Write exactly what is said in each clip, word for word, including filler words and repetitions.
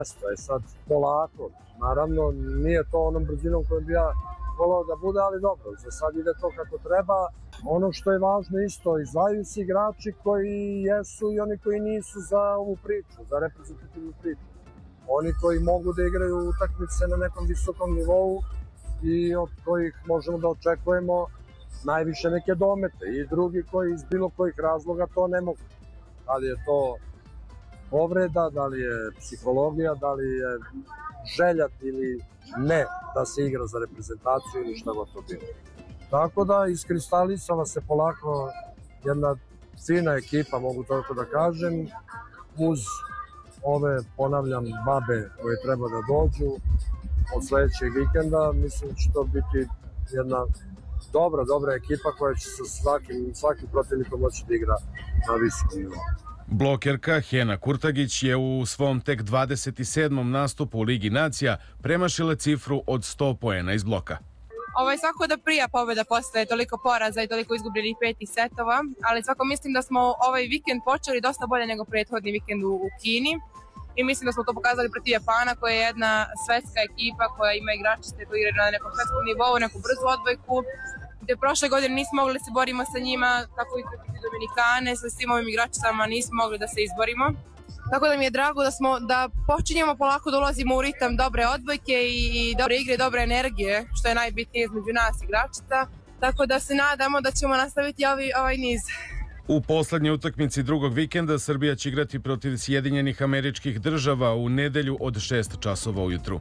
Je sad polako, naravno nije to onom brzinom kojom bi ja volao da bude, ali dobro, za sad ide to kako treba. Ono što je važno isto, izdvajaju se igrači koji jesu i oni koji nisu za ovu priču, za reprezentativnu priču. Oni koji mogu da igraju utakmice na nekom visokom nivou i od kojih možemo da očekujemo najviše neke domete, i drugi koji iz bilo kojih razloga to ne mogu. Da li je to povreda, da li je psihologija, da li je želja ili ne da se igra za reprezentaciju ili šta god to bilo. Tako da iskristalisala se polako jedna fina ekipa, mogu tako da kažem, uz ove, ponavljam, babe koje treba da dođu od sledećeg vikenda. Mislim da će to biti jedna dobra, dobra ekipa koja će sa svakim, svakim protivnikom moći da igra na visokom nivou. Blokerka Hena Kurtagić je u svom tek dvadeset sedmom nastupu u Ligi nacija premašila cifru od sto poena iz bloka. Ovo je svako da prija pobjeda posle toliko poraza i toliko izgubljenih peti setova, ali svako mislim da smo ovaj vikend počeli dosta bolje nego prethodni vikend u Kini i mislim da smo to pokazali protiv Japana, koja je jedna svetska ekipa koja ima igračice koji igraju na nekom svetskom nivou, neku brzu odbojku, gde prošle godine nismo mogli da se borimo sa njima, tako i protiv Dominikane, sa svim ovim igračicama nismo mogli da se izborimo. Tako da mi je drago da smo da počinjemo polako da ulazimo u ritam dobre odbojke i dobre igre, dobre energije, što je najbitnije između nas igračica. Tako da se nadamo da ćemo nastaviti ovaj, ovaj niz. U poslednjoj utakmici drugog vikenda Srbija će igrati protiv Sjedinjenih Američkih Država u nedelju od šest časova ujutru.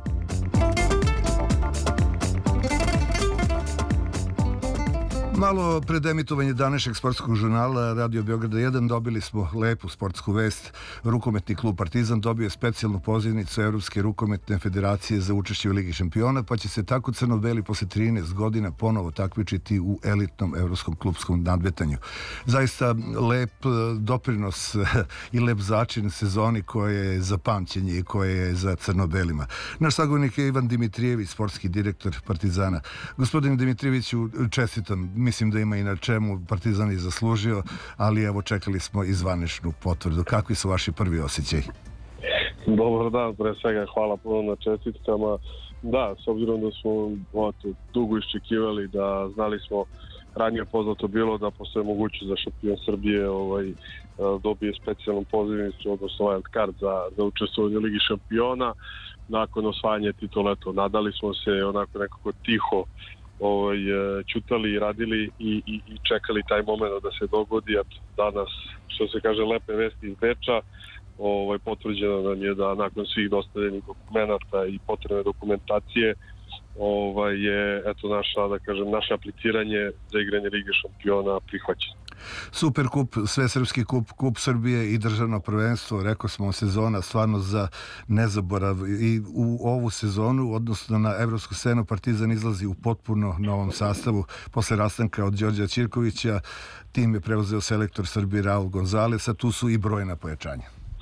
Malo pred emitovanje današnjeg sportskog žurnala Radio Beograda jedan dobili smo lepu sportsku vest. Rukometni klub Partizan dobio je specijalnu pozivnicu Evropske rukometne federacije za učešće u Ligi šampiona, pa će se tako crno-beli posle trinaest godina ponovo takmičiti u elitnom evropskom klubskom nadmetanju. Zaista lep doprinos i lep začin sezoni koje je za pamćenje i koje je za crno-belima. Naš sagovornik je Ivan Dimitrijević, sportski direktor Partizana. Gospodine Dimitrijeviću, čestitam. Mislim da ima i na čemu Partizan i zaslužio, ali evo čekali smo i zvaničnu potvrdu. Kakvi su vaši prvi osjećaj? Dobar dan, pre svega hvala puno na čestitkama. Da, s obzirom da smo oto, dugo iščekivali, da znali smo, ranije poznato bilo da postoje mogućnost za šampion Srbije ovaj, dobije specijalnu pozivnicu, odnosno wild card za, za učestvovanje u Ligi šampiona. Nakon osvajanja titula, eto, nadali smo se onako nekako tiho, Ovaj, čutali i radili i, i, i čekali taj moment da se dogodi. Danas, što se kaže, lepe vesti iz Beča, ovaj, potvrđeno nam je da nakon svih dostavljenih dokumenta i potrebne dokumentacije ovaj, je eto, naša, da kažem, naše apliciranje za igranje Lige šampiona prihvaćeno. Superkup, Svesrpski kup, Kup Srbije i državno prvenstvo, rekao smo, sezona stvarno za nezaborav. I u ovu sezonu, odnosno na evropsku scenu, Partizan izlazi u potpuno novom sastavu. Posle rastanka od Đorđa Ćirkovića, tim je preuzeo selektor Srbije Raul Gonzalez, a tu su i brojna pojačanja.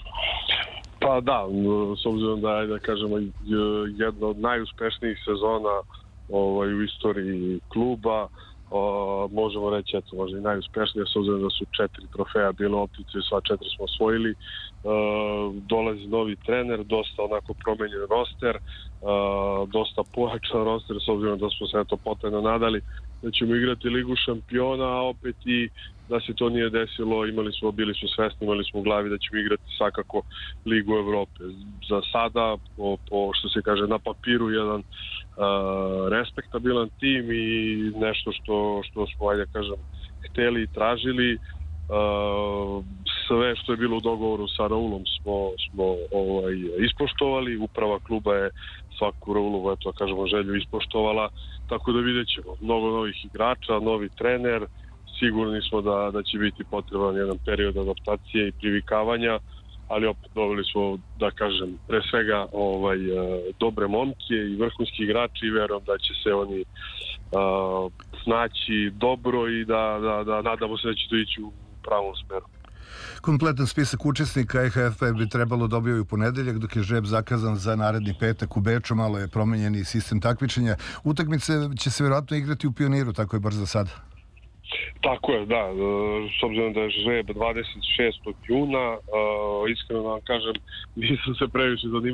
Pa da, s obzirom da je, da kažemo, jedna od najuspešnijih sezona ovaj, u istoriji kluba, O, možemo reći, eto, možda i najuspešnije, s obzirom da su četiri trofeja bilo optice i sva četiri smo osvojili. E, dolazi novi trener, dosta onako promenjen roster, e, dosta pojačan roster, s obzirom da smo se eto potrebno nadali da ćemo igrati Ligu šampiona, a opet i da se to nije desilo, imali smo, bili smo svesni, imali smo u glavi da ćemo igrati svakako Ligu Evrope. Za sada, po, po što se kaže na papiru, jedan uh, respektabilan tim i nešto što, što smo, ajde kažem, hteli i tražili. Uh, sve što je bilo u dogovoru sa Raulom smo, smo ovaj, ispoštovali. Uprava kluba je svaku Raulovu, eto, kažemo, želju ispoštovala, tako da vidjet ćemo mnogo novih igrača, novi trener. Sigurni smo da, da će biti potreban jedan period adaptacije i privikavanja, ali opet dobili smo, da kažem, pre svega ovaj, dobre momke i vrhunski igrači i verujem da će se oni uh, snaći dobro i da, da, da nadamo se da će to ići u pravom smeru. Kompletan spisak učesnika E H F bi trebalo dobio i u ponedeljak, dok je žreb zakazan za naredni petak u Beču. Malo je promenjeni sistem takmičenja. Utakmice će se vjerojatno igrati u Pioniru, tako je bar za sada. Tako je, da. S obzirom da je žreb dvadeset šestog juna, iskreno vam kažem, nisam se previše zanimao